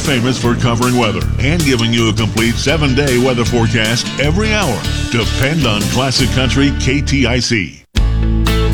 famous for covering weather and giving you a complete 7-day weather forecast every hour. Depend on Classic Country KTIC.